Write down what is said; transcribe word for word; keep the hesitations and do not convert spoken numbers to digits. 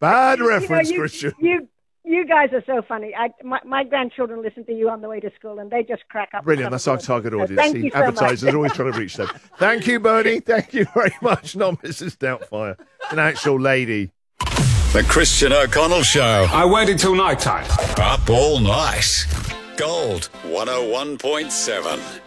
Bad You know, reference, you, Christian. You, you guys are so funny. I, my, my grandchildren listen to you on the way to school, and they just crack up. Brilliant. That's our target So audience. thank See, you so advertisers much. are always trying to reach them. Thank you, Bernie. Thank you very much. Not Missus Doubtfire. An actual lady. The Christian O'Connell Show. I waited till night time. Up all night. Gold one oh one point seven.